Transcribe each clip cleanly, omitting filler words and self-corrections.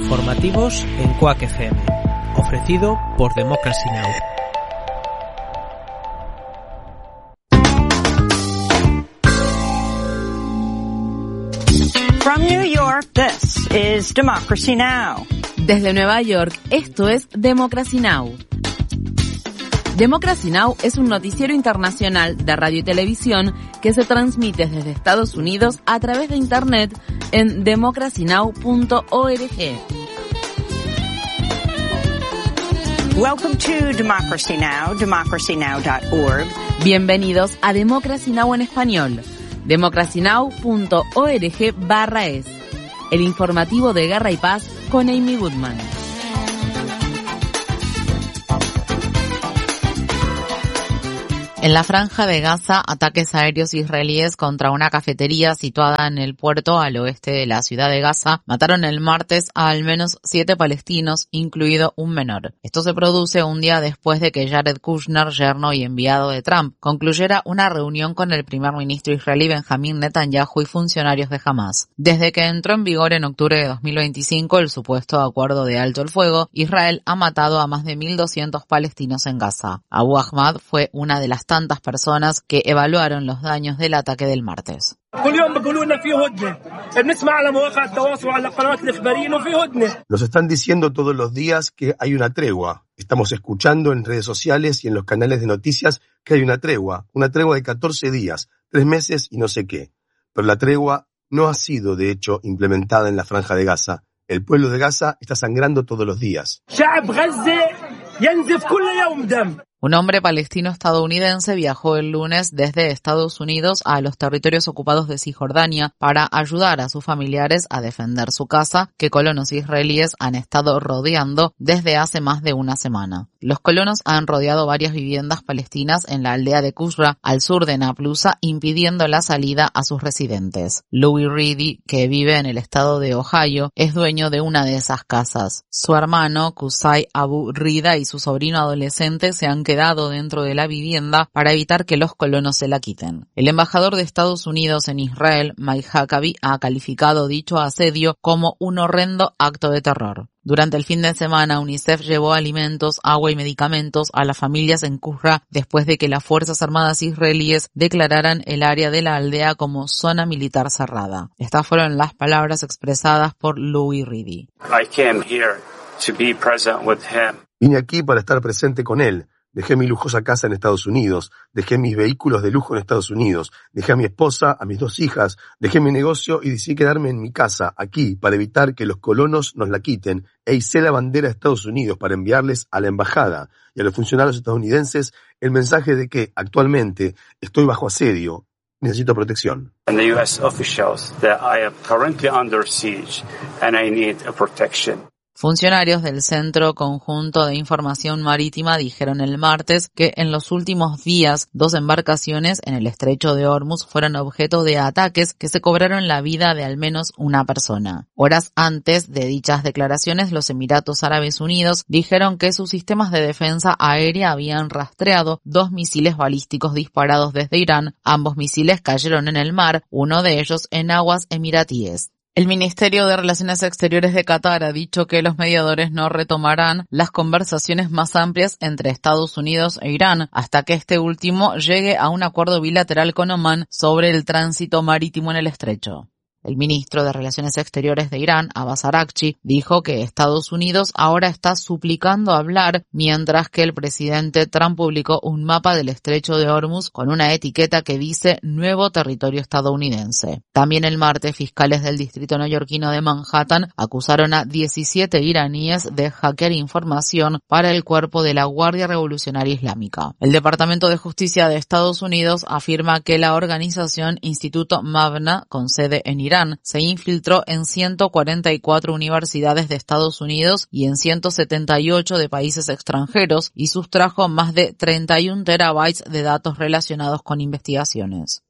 Informativos en Quack FM, ofrecido por Democracy Now! From New York, this is Democracy Now! Desde Nueva York, esto es Democracy Now! Democracy Now! Es un noticiero internacional de radio y televisión que se transmite desde Estados Unidos a través de Internet en democracynow.org. Welcome to Democracy Now!, democracynow.org. Bienvenidos a Democracy Now! En español, democracynow.org/es. El informativo de Guerra y Paz con Amy Goodman. En la Franja de Gaza, ataques aéreos israelíes contra una cafetería situada en el puerto al oeste de la ciudad de Gaza mataron el martes a al menos 7 palestinos, incluido un menor. Esto se produce un día después de que Jared Kushner, yerno y enviado de Trump, concluyera una reunión con el primer ministro israelí Benjamín Netanyahu y funcionarios de Hamás. Desde que entró en vigor en octubre de 2025 el supuesto acuerdo de alto el fuego, Israel ha matado a más de 1.200 palestinos en Gaza. Abu Ahmad fue una de las tantas personas que evaluaron los daños del ataque del martes. Nos están diciendo todos los días que hay una tregua. Estamos escuchando en redes sociales y en los canales de noticias que hay una tregua de 14 días, 3 meses y no sé qué. Pero la tregua no ha sido, de hecho, implementada en la Franja de Gaza. El pueblo de Gaza está sangrando todos los días. Un hombre palestino estadounidense viajó el lunes desde Estados Unidos a los territorios ocupados de Cisjordania para ayudar a sus familiares a defender su casa, que colonos israelíes han estado rodeando desde hace más de una semana. Los colonos han rodeado varias viviendas palestinas en la aldea de Kusra, al sur de Naplusa, impidiendo la salida a sus residentes. Louis Reedy, que vive en el estado de Ohio, es dueño de una de esas casas. Su hermano, Qusay Abu Rida, y su sobrino adolescente se han quedado dentro de la vivienda para evitar que los colonos se la quiten. El embajador de Estados Unidos en Israel, Mike Huckabee, ha calificado dicho asedio como un horrendo acto de terror. Durante el fin de semana, UNICEF llevó alimentos, agua y medicamentos a las familias en Kusra después de que las Fuerzas Armadas israelíes declararan el área de la aldea como zona militar cerrada. Estas fueron las palabras expresadas por Louis Reedy. Vine aquí para estar presente con él. Dejé mi lujosa casa en Estados Unidos, dejé mis vehículos de lujo en Estados Unidos, dejé a mi esposa, a mis 2 hijas, dejé mi negocio y decidí quedarme en mi casa, aquí, para evitar que los colonos nos la quiten, e hice la bandera de Estados Unidos para enviarles a la embajada y a los funcionarios estadounidenses el mensaje de que actualmente estoy bajo asedio, necesito protección. And the US officials that I am currently under siege and I need a protection. Funcionarios del Centro Conjunto de Información Marítima dijeron el martes que en los últimos días 2 embarcaciones en el estrecho de Hormuz fueron objeto de ataques que se cobraron la vida de al menos una persona. Horas antes de dichas declaraciones, los Emiratos Árabes Unidos dijeron que sus sistemas de defensa aérea habían rastreado 2 misiles balísticos disparados desde Irán. Ambos misiles cayeron en el mar, uno de ellos en aguas emiratíes. El Ministerio de Relaciones Exteriores de Qatar ha dicho que los mediadores no retomarán las conversaciones más amplias entre Estados Unidos e Irán hasta que este último llegue a un acuerdo bilateral con Omán sobre el tránsito marítimo en el estrecho. El ministro de Relaciones Exteriores de Irán, Abbas Araghchi, dijo que Estados Unidos ahora está suplicando hablar, mientras que el presidente Trump publicó un mapa del estrecho de Hormuz con una etiqueta que dice Nuevo Territorio Estadounidense. También el martes, fiscales del distrito neoyorquino de Manhattan acusaron a 17 iraníes de hackear información para el cuerpo de la Guardia Revolucionaria Islámica. El Departamento de Justicia de Estados Unidos afirma que la organización Instituto Mabna, con sede en Irán, se infiltró en 144 universidades de Estados Unidos y en 178 de países extranjeros y sustrajo más de 31 terabytes de datos relacionados con investigaciones.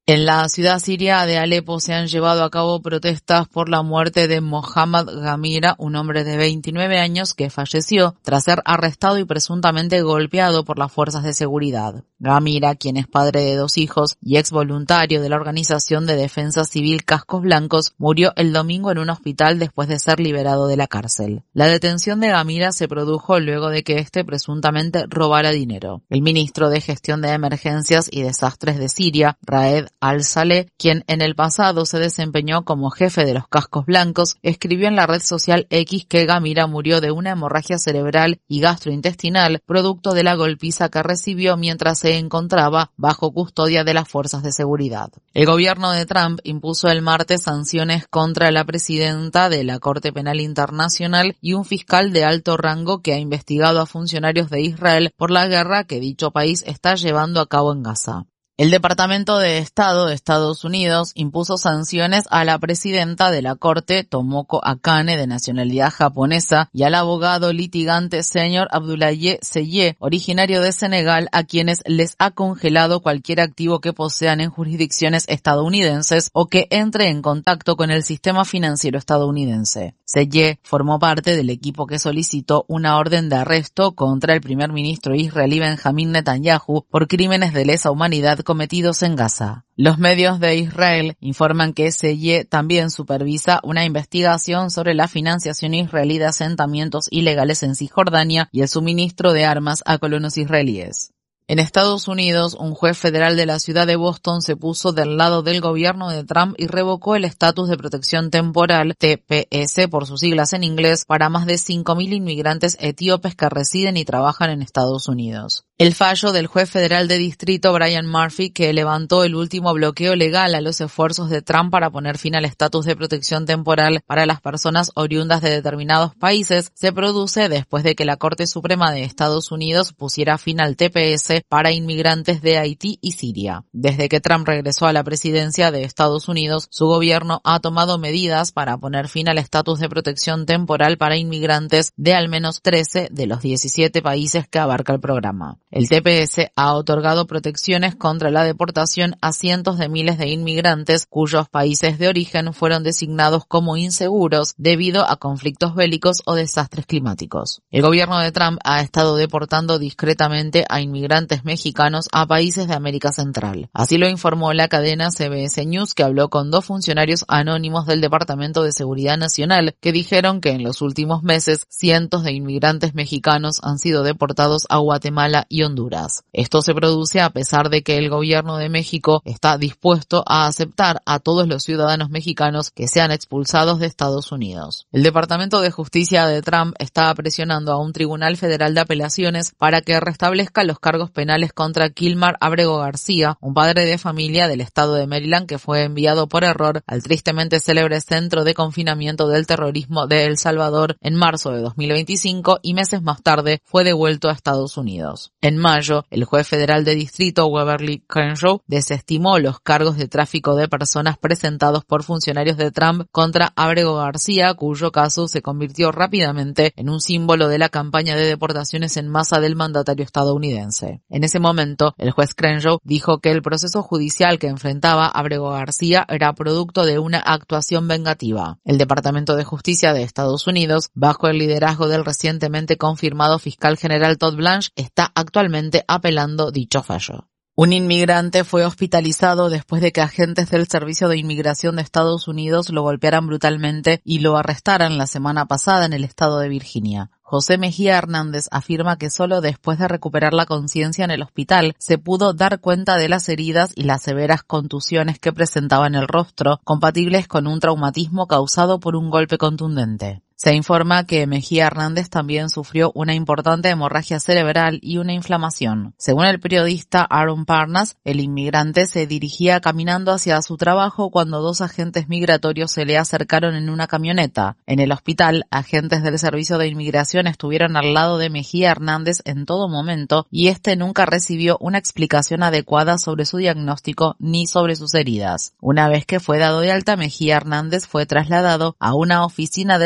En la ciudad siria de Alepo se han llevado a cabo protestas por la muerte de Mohammad Gamira, un hombre de 29 años que falleció tras ser arrestado y presuntamente golpeado por las fuerzas de seguridad. Gamira, quien es padre de 2 hijos y ex voluntario de la organización de defensa civil Cascos Blancos, murió el domingo en un hospital después de ser liberado de la cárcel. La detención de Gamira se produjo luego de que este presuntamente robara dinero. El ministro de Gestión de Emergencias y Desastres de Siria, Raed al-Saleh, quien en el pasado se desempeñó como jefe de los Cascos Blancos, escribió en la red social X que Gamira murió de una hemorragia cerebral y gastrointestinal producto de la golpiza que recibió mientras se encontraba bajo custodia de las fuerzas de seguridad. El gobierno de Trump impuso el martes sanciones contra la presidenta de la Corte Penal Internacional y un fiscal de alto rango que ha investigado a funcionarios de Israel por la guerra que dicho país está llevando a cabo en Gaza. El Departamento de Estado de Estados Unidos impuso sanciones a la presidenta de la Corte, Tomoko Akane, de nacionalidad japonesa, y al abogado litigante señor Abdoulaye Seye, originario de Senegal, a quienes les ha congelado cualquier activo que posean en jurisdicciones estadounidenses o que entre en contacto con el sistema financiero estadounidense. Seye formó parte del equipo que solicitó una orden de arresto contra el primer ministro israelí Benjamín Netanyahu por crímenes de lesa humanidad cometidos en Gaza. Los medios de Israel informan que Seye también supervisa una investigación sobre la financiación israelí de asentamientos ilegales en Cisjordania y el suministro de armas a colonos israelíes. En Estados Unidos, un juez federal de la ciudad de Boston se puso del lado del gobierno de Trump y revocó el estatus de protección temporal, TPS por sus siglas en inglés, para más de 5.000 inmigrantes etíopes que residen y trabajan en Estados Unidos. El fallo del juez federal de distrito Brian Murphy, que levantó el último bloqueo legal a los esfuerzos de Trump para poner fin al estatus de protección temporal para las personas oriundas de determinados países, se produce después de que la Corte Suprema de Estados Unidos pusiera fin al TPS para inmigrantes de Haití y Siria. Desde que Trump regresó a la presidencia de Estados Unidos, su gobierno ha tomado medidas para poner fin al estatus de protección temporal para inmigrantes de al menos 13 de los 17 países que abarca el programa. El TPS ha otorgado protecciones contra la deportación a cientos de miles de inmigrantes cuyos países de origen fueron designados como inseguros debido a conflictos bélicos o desastres climáticos. El gobierno de Trump ha estado deportando discretamente a inmigrantes mexicanos a países de América Central. Así lo informó la cadena CBS News, que habló con 2 funcionarios anónimos del Departamento de Seguridad Nacional que dijeron que en los últimos meses cientos de inmigrantes mexicanos han sido deportados a Guatemala y Honduras. Esto se produce a pesar de que el gobierno de México está dispuesto a aceptar a todos los ciudadanos mexicanos que sean expulsados de Estados Unidos. El Departamento de Justicia de Trump está presionando a un tribunal federal de apelaciones para que restablezca los cargos penales contra Kilmar Abrego García, un padre de familia del estado de Maryland que fue enviado por error al tristemente célebre centro de confinamiento del terrorismo de El Salvador en marzo de 2025 y meses más tarde fue devuelto a Estados Unidos. En mayo, el juez federal de distrito Beverly Crenshaw desestimó los cargos de tráfico de personas presentados por funcionarios de Trump contra Abrego García, cuyo caso se convirtió rápidamente en un símbolo de la campaña de deportaciones en masa del mandatario estadounidense. En ese momento, el juez Crenshaw dijo que el proceso judicial que enfrentaba Abrego García era producto de una actuación vengativa. El Departamento de Justicia de Estados Unidos, bajo el liderazgo del recientemente confirmado fiscal general Todd Blanche, está actualmente apelando dicho fallo. Un inmigrante fue hospitalizado después de que agentes del Servicio de Inmigración de Estados Unidos lo golpearan brutalmente y lo arrestaran la semana pasada en el estado de Virginia. José Mejía Hernández afirma que solo después de recuperar la conciencia en el hospital se pudo dar cuenta de las heridas y las severas contusiones que presentaba en el rostro, compatibles con un traumatismo causado por un golpe contundente. Se informa que Mejía Hernández también sufrió una importante hemorragia cerebral y una inflamación. Según el periodista Aaron Parnas, el inmigrante se dirigía caminando hacia su trabajo cuando 2 agentes migratorios se le acercaron en una camioneta. En el hospital, agentes del Servicio de Inmigración estuvieron al lado de Mejía Hernández en todo momento y este nunca recibió una explicación adecuada sobre su diagnóstico ni sobre sus heridas. Una vez que fue dado de alta, Mejía Hernández fue trasladado a una oficina del Servicio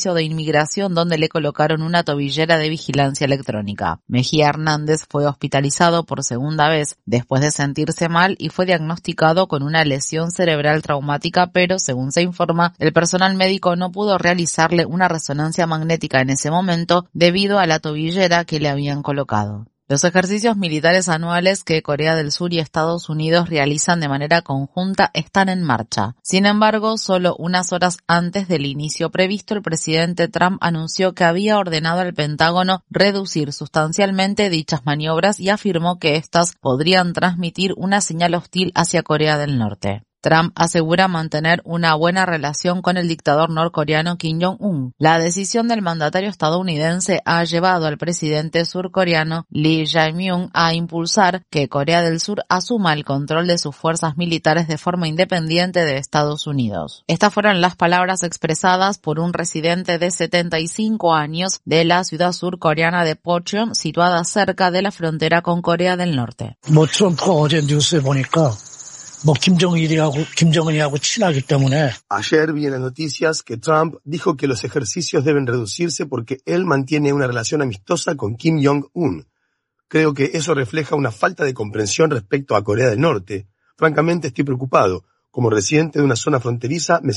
Servicio de Inmigración, donde le colocaron una tobillera de vigilancia electrónica. Mejía Hernández fue hospitalizado por segunda vez después de sentirse mal y fue diagnosticado con una lesión cerebral traumática, pero según se informa, el personal médico no pudo realizarle una resonancia magnética en ese momento debido a la tobillera que le habían colocado. Los ejercicios militares anuales que Corea del Sur y Estados Unidos realizan de manera conjunta están en marcha. Sin embargo, solo unas horas antes del inicio previsto, el presidente Trump anunció que había ordenado al Pentágono reducir sustancialmente dichas maniobras y afirmó que éstas podrían transmitir una señal hostil hacia Corea del Norte. Trump asegura mantener una buena relación con el dictador norcoreano Kim Jong-un. La decisión del mandatario estadounidense ha llevado al presidente surcoreano Lee Jae-myung a impulsar que Corea del Sur asuma el control de sus fuerzas militares de forma independiente de Estados Unidos. Estas fueron las palabras expresadas por un residente de 75 años de la ciudad surcoreana de Pocheon, situada cerca de la frontera con Corea del Norte. 트럼프가 어제 뉴스에 보니까 김정은이하고 친하기 때문에. Ayer vi en las noticias que Trump dijo que los ejercicios deben reducirse porque él mantiene una relación amistosa con Kim Jong-un. Creo que eso refleja una falta de comprensión respecto a Corea del Norte. Francamente estoy preocupado. Como residente de una zona fronteriza me